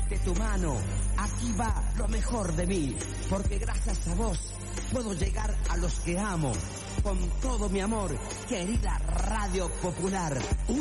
mete tu mano, aquí va lo mejor de mí, porque gracias a vos puedo llegar a los que amo, con todo mi amor, querida Radio Popular.